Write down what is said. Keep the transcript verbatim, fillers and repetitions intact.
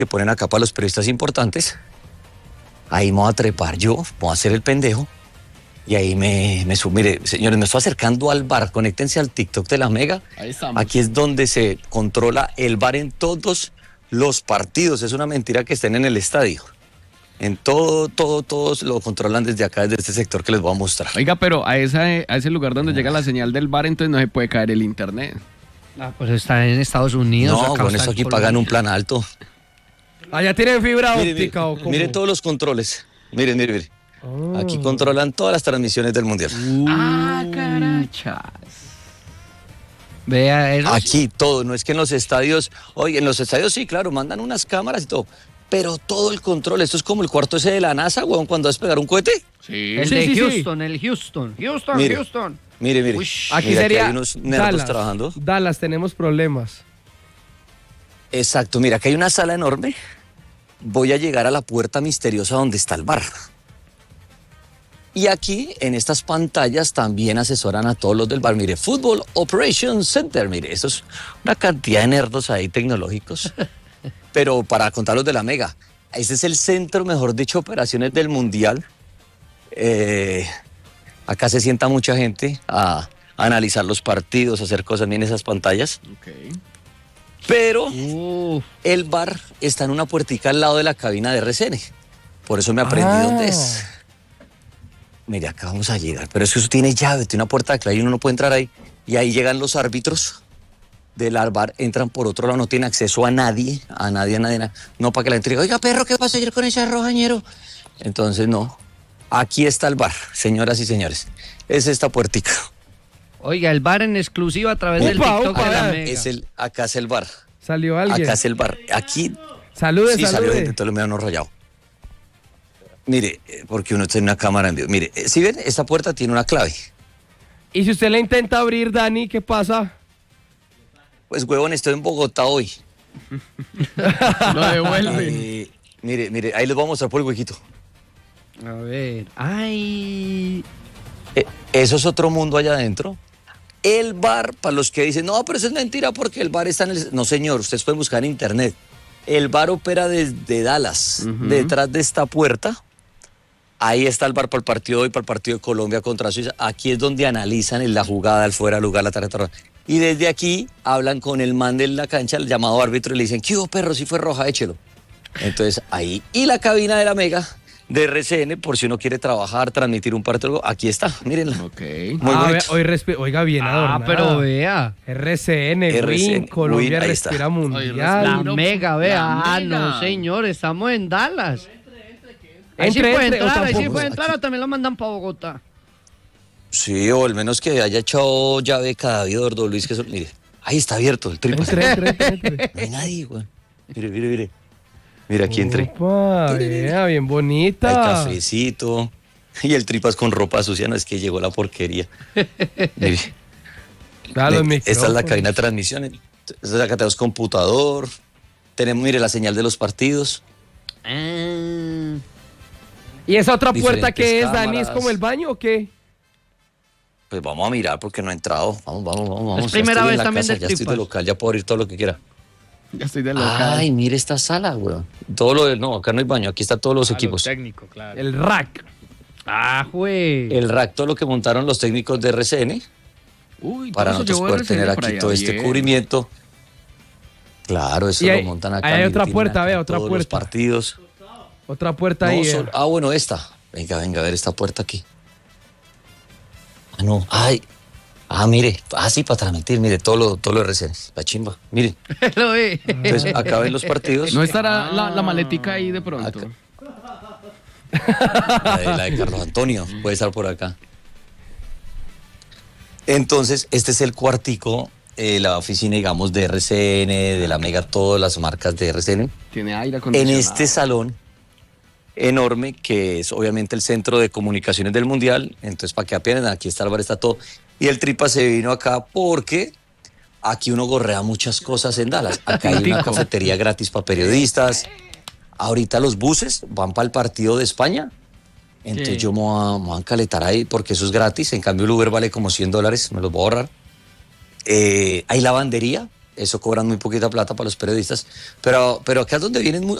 que ponen acá para los periodistas importantes. Ahí me voy a trepar yo, voy a hacer el pendejo. Y ahí me, me subo. Mire, señores, me estoy acercando al bar. Conéctense al TikTok de la Mega. Ahí estamos. Aquí es donde se controla el bar en todos los partidos. Es una mentira que estén en el estadio. En todo, todo, todos lo controlan desde acá, desde este sector que les voy a mostrar. Oiga, pero a, esa, a ese lugar donde llega la señal del bar, entonces no se puede caer el internet. Ah, pues está en Estados Unidos. No, acá con está eso en aquí Colombia. pagan un plan alto. Allá tienen fibra Mire, óptica mire, o cómo. mire todos los controles. Miren, miren, miren. Oh. Aquí controlan todas las transmisiones del Mundial. Ah, carachas. Vea, eso sí. Aquí todo, no es que en los estadios, oye, en los estadios sí, claro, mandan unas cámaras y todo, pero todo el control, esto es como el cuarto ese de la NASA, weón, cuando vas a pegar un cohete. Sí. El Sí, de sí, sí. Houston, el Houston. Houston, Mire. Houston. Mire, mire, Ush. Aquí mira, sería hay unos nerdos Dallas. trabajando. Dallas, tenemos problemas. Exacto, mira, aquí hay una sala enorme. Voy a llegar a la puerta misteriosa donde está el bar. Y aquí, en estas pantallas, también asesoran a todos los del bar. Mire, Football Operations Center. Mire, eso es una cantidad de nerdos ahí tecnológicos. Pero para contarlos de la Mega, ese es el centro, mejor dicho, operaciones del Mundial. Eh, acá se sienta mucha gente a, a analizar los partidos, a hacer cosas en esas pantallas. Ok. Pero Uf. el bar está en una puertica al lado de la cabina de R C N. Por eso me aprendí Ah. dónde es. Mire, acá vamos a llegar. Pero es que eso tiene llave, tiene una puerta de clave y uno no puede entrar ahí. Y ahí llegan los árbitros del bar, entran por otro lado, no tienen acceso a nadie, a nadie, a nadie. a nadie. No para que la gente diga, oiga, perro, ¿qué pasó ayer con ese rojañero? Entonces, no. Aquí está el bar, señoras y señores. Es esta puertica. Oiga, el bar en exclusiva a través del Upa, TikTok upa, de la vea. Mega. Es el, acá es el bar. Salió alguien. Acá es el bar. Aquí Salude, sí salió salude. gente, entonces lo me han rayado. Mire, eh, porque uno tiene una cámara en vivo. Mire, eh, si ven, esta puerta tiene una clave. Y si usted la intenta abrir, Dani, ¿qué pasa? Pues, huevón, estoy en Bogotá hoy. Lo devuelven. Eh, mire, mire, ahí les voy a mostrar por el huequito. A ver. Ay. Eh, eso es otro mundo allá adentro. El bar, para los que dicen, no, pero eso es mentira porque el bar está en el... No, señor, ustedes pueden buscar en internet. El bar opera desde Dallas, Ujú. detrás de esta puerta. Ahí está el bar para el partido de hoy, para el partido de Colombia contra Suiza. Aquí es donde analizan en la jugada, el fuera de lugar, la tarjeta roja. Y desde aquí hablan con el man de la cancha, el llamado árbitro, y le dicen, ¿qué hubo, perro? Si fue roja, échelo. Entonces, ahí. Y la cabina de la Mega, de R C N, por si uno quiere trabajar, transmitir un partido, aquí está, mírenla. Ok. Muy Ah, bonito. vea, hoy respi- Oiga, bien Ah, adornada. pero vea. R C N, R C N, Win, Colombia Win, ahí está. respira La mundial. Mira, Mega, vea. la Ah, Mega. no, señor, estamos en Dallas. Ahí sí Entre, puede entre, o entrar, ahí sí tampoco. puede entrar o también lo mandan para Bogotá. Sí, o al menos que haya echado llave cada David Ordo Luis, que eso, mire, ahí está abierto el triple. Entre, entre, entre, entre. No hay nadie, güey. Mire, mire, mire. Mira, aquí entré. Opa, vea, bien Hay bonita. cafecito. Y el tripas con ropa sucia, no es que llegó la porquería. Mire, Claro, los esta es la micrófonos. cabina de transmisión. Entonces acá tenemos computador. Tenemos, mire, la señal de los partidos. Ah. ¿Y esa otra puerta Diferentes qué es, Dani? ¿Es cámaras. como el baño o qué? Pues vamos a mirar porque no he entrado. Vamos, vamos, vamos. vamos. Es Ya primera estoy en vez la también casa, de ya estoy de tripas. local, ya puedo abrir todo lo que quiera. Ya estoy de local. Ay, mire esta sala, güey. Todo lo del... No, acá no hay baño, aquí están todos los equipos. Técnico, claro. El rack. Ah, güey. El rack, todo lo que montaron los técnicos de R C N, Uy, para todo eso nosotros llevó poder R C N tener por aquí allá, todo este bien. cubrimiento. Claro, eso Y lo hay- montan acá. ahí hay mire, otra tienen puerta, acá vea, otra todos puerta. Los partidos. Otra puerta No, ahí. sol- vea. ah, bueno, esta. Venga, venga, a ver esta puerta aquí. Ah, no. Ay. Ah, mire. Ah, sí, para transmitir. Mire, todo lo, todo lo R C N. La chimba. Mire. Lo vi. Entonces, acá ven los partidos. No estará la, la maletica ahí de pronto. Acá. La de, la de Carlos Antonio. Puede estar por acá. Entonces, este es el cuartico, eh, la oficina, digamos, de R C N, de la Mega, todas las marcas de R C N. Tiene aire En acondicionado. este salón enorme, que es obviamente el centro de comunicaciones del Mundial. Entonces, para que aprendan, aquí está el bar, está todo. Y el Tripa se vino acá porque aquí uno gorrea muchas cosas en Dallas. Acá hay una Tintico. cafetería gratis para periodistas. Ahorita los buses van para el partido de España. Entonces Sí. yo me voy, a, me voy a encaletar ahí porque eso es gratis. En cambio el Uber vale como cien dólares, me los voy a ahorrar. Eh, hay lavandería. eso cobran muy poquita plata para los periodistas, pero, pero acá es donde vienen mu-